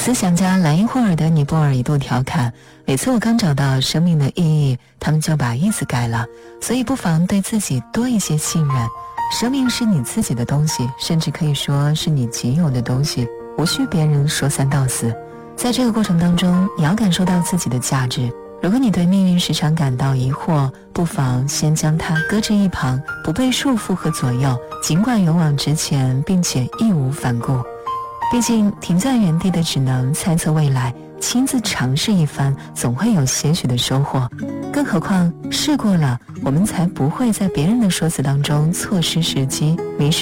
思想家莱因霍尔德尼波尔一度调侃，每次我刚找到生命的意义，他们就把意思改了，所以不妨对自己多一些信任。生命是你自己的东西，甚至可以说是你仅有的东西，无需别人说三道四。在这个过程当中，你要感受到自己的价值。如果你对命运时常感到疑惑，不妨先将它搁置一旁，不被束缚和左右，尽管勇往直前，并且义无反顾。毕竟停在原地的只能猜测未来，亲自尝试一番，总会有些许的收获。更何况试过了，我们才不会在别人的说辞当中错失时机，迷失